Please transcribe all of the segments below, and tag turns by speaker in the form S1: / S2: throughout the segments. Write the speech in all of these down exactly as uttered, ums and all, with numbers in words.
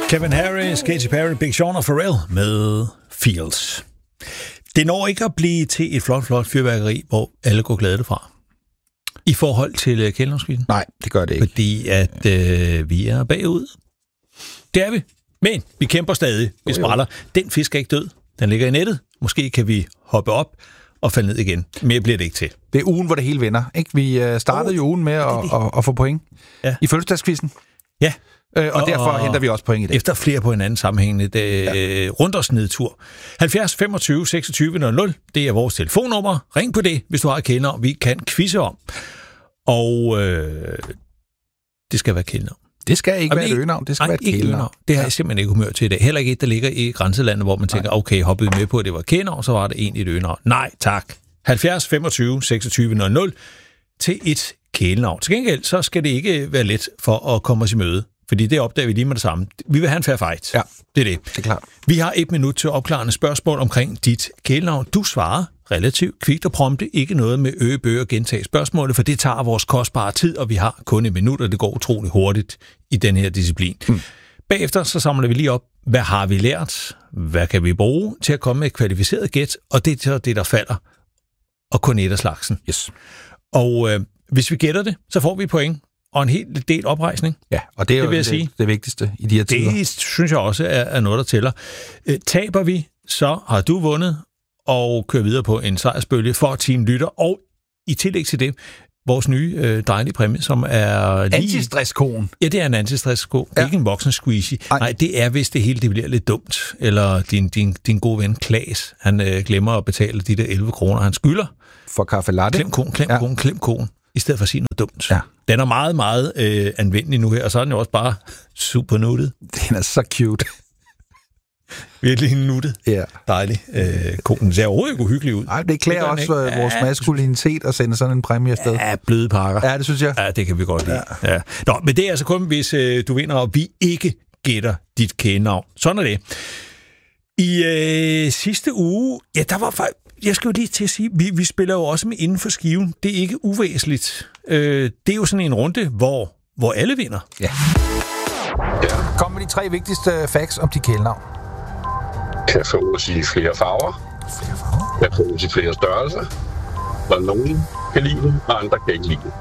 S1: Kevin Harris, Katy Perry, Big Sean og Pharrell med Fields. Det når ikke at blive til et flot, flot fyrværkeri, hvor alle går glade fra. I forhold til kælenavnskvisten?
S2: Nej, det gør det ikke.
S1: Fordi at øh, vi er bagud. Det er vi. Men vi kæmper stadig. Vi spræller. Den fisk er ikke død. Den ligger i nettet. Måske kan vi hoppe op og falde ned igen. Mere bliver det ikke til.
S2: Det er ugen, hvor det hele vender. Ikke? Vi startede oh, jo ugen med at, at, at få point
S1: ja.
S2: i fødselsdagskvisten.
S1: Ja.
S2: Øh, og, og derfor og henter vi også point i dag.
S1: Efter flere på hinanden sammenhængende øh, ja. rundt os nedtur. halvfjerds femogtyve seksogtyve nul nul, det er vores telefonnummer. Ring på det, hvis du har et kælenavn, vi kan quizze om. Og øh, det skal være kælenavn.
S2: Det skal ikke og være et øgenavn, det skal nej, være et kælenavn.
S1: Det har jeg simpelthen ikke humør til i dag. Heller ikke et, der ligger i grænselandet, hvor man tænker, nej. okay, hoppede med på, at det var kælenavn, så var det egentlig et øgenavn. Nej, tak. halvfjerds femogtyve seksogtyve nul nul til et kælenavn. Til gengæld, så skal det ikke være let for at komme os i møde. Fordi det opdager vi lige med det samme. Vi vil have en fair fight.
S2: Ja,
S1: det er det.
S2: Det er klart.
S1: Vi har et minut til opklarende spørgsmål omkring dit kælenavn. Du svarer relativt kvikt og prompte. Ikke noget med øge, bøge og gentage spørgsmålet, for det tager vores kostbare tid, og vi har kun et minut, og det går utrolig hurtigt i den her disciplin. Hmm. Bagefter så samler vi lige op, hvad har vi lært? Hvad kan vi bruge til at komme med et kvalificeret gæt? Og det er så det, der falder. Og kun et af slagsen.
S2: Yes.
S1: Og øh, hvis vi gætter det, så får vi point. Og en hel del oprejsning.
S2: Ja, og det er
S1: det
S2: jo
S1: det,
S2: det, det vigtigste i de her tider.
S1: Det synes jeg også er, er noget, der tæller. Øh, taber vi, så har du vundet og kører videre på en sejrsbølge for Team Lytter. Og i tillæg til det, vores nye øh, dejlige præmie, som er lige...
S2: Antistresskoen.
S1: Ja, det er en antistressko. Ja. Det er ikke en voksen squeezy. Nej. Nej, det er, hvis det hele det bliver lidt dumt. Eller din, din, din gode ven Klaas, han øh, glemmer at betale de der elleve kroner, han skylder.
S2: For kaffe latte.
S1: Klem konen, klem ja. konen, klem konen. I stedet for at sige noget dumt.
S2: Ja.
S1: Den er meget, meget øh, anvendelig nu her, og så er den jo også bare super nuttet.
S2: Den er så cute.
S1: Virkelig nuttet.
S2: Ja.
S1: Dejlig. Øh, konen ser overhovedet ikke uhyggelig ud.
S2: Nej, det klæder også øh, vores ja, maskulinitet at sende sådan en præmie afsted.
S1: Ja, bløde pakker.
S2: Ja, det synes jeg.
S1: Ja, det kan vi godt lide. Ja. Ja. Nå, men det er altså kun, hvis øh, du vinder, og vi ikke gætter dit kælenavn. Sådan er det. I øh, sidste uge, ja, der var faktisk... Jeg skal jo lige til at sige, vi, vi spiller jo også med inden for skiven. Det er ikke uvæsentligt. Øh, det er jo sådan en runde, hvor, hvor alle vinder.
S2: Ja. Kom med de tre vigtigste facts om dit kælenavn.
S3: Kan fås i flere farver.
S2: Flere farver?
S3: Kan fås i flere størrelser. Der nogen kan lide det, og andre kan ikke lide det.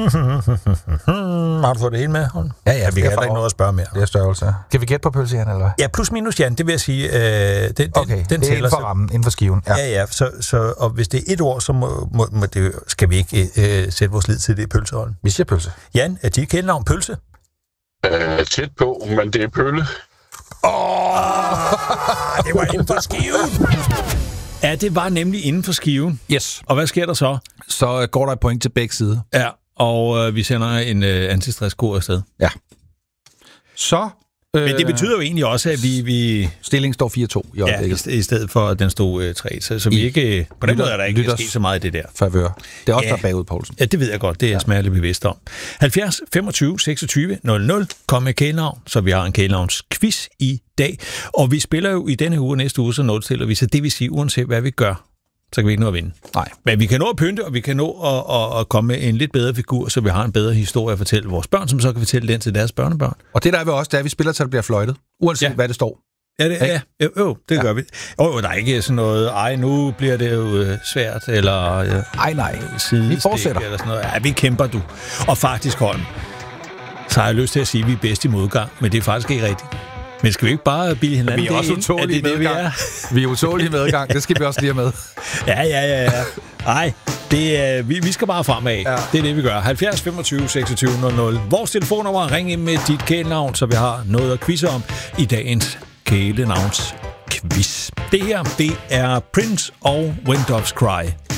S1: Har du fået det hele med, Holm?
S2: Ja, ja.
S1: Vi kan heller ikke noget at spørge mere.
S2: Det er størrelse. Kan vi gætte på pølse, Jan, eller hvad?
S1: Ja, plus minus, Jan, det vil jeg sige. Øh, den,
S2: okay,
S1: den, den
S2: det er inden for rammen, inden for skiven. Ja,
S1: ja, ja så, så, og hvis det er et ord, så må, må, må det, skal vi ikke øh, sætte vores lid til det pølse, Holm.
S2: Vi siger pølse.
S1: Jan, er dit kælenavn pølse?
S3: Øh, tæt på, men det er pølle.
S1: Åh, oh, det var inden for skiven. Ja, det var nemlig inden for skiven.
S2: Yes.
S1: Og hvad sker der så?
S2: Så går der et point til begge sider.
S1: Ja, og øh, vi sender en øh, antistressko afsted.
S2: Ja. Så... Øh,
S1: Men det betyder jo egentlig også, at vi... vi
S2: stillingen står fire to i øjeblikket.
S1: Ja, i, i stedet for, at den stod øh, tre. Så, så vi ikke... På den måde er der ikke sket så meget i det der.
S2: Favør. Det er også
S1: ja.
S2: der bagud, Poulsen.
S1: Ja, det ved jeg godt. Det er jeg ja. smerteligt bevidst om. halvfjerds femogtyve seksogtyve nul nul. Kom med kælenavn, så vi har en kælenavnsquiz i dag. Og vi spiller jo i denne uge og næste uge, så nulstiller vi. Så det vil sige, uanset hvad vi gør, så kan vi ikke nå at vinde.
S2: Nej.
S1: Men vi kan nå at pynte, og vi kan nå at, at, at komme med en lidt bedre figur, så vi har en bedre historie at fortælle vores børn, som så kan fortælle den til deres børnebørn.
S2: Og det der er vi også, det er, at vi spiller, til det bliver fløjtet. Uanset ja. hvad det står.
S1: Ja, det, ja. Jo, jo, det ja. gør vi. Jo, der er ikke sådan noget, ej, nu bliver det jo svært, eller... Ja,
S2: ej, nej.
S1: Vi fortsætter. Eller sådan noget. Ja, vi kæmper, du. Og faktisk, Holm, så har jeg lyst til at sige, at vi er bedst i modgang, men det er faktisk ikke rigtigt. Men skal vi ikke bare bilde hinanden?
S2: Vi er også utålige medgang. Vi er, vi er utålige medgang, det skal vi også lige have med.
S1: Ja, ja, ja, ja. Ej, det er, vi, vi skal bare fremad. Ja. Det er det, vi gør. halvfjerds femogtyve seksogtyve nul nul. Vores telefonnummer, ring ind med dit kælenavn, så vi har noget at quizze om i dagens kælenavns quiz. Det her, det er Prince og When Doves Cry.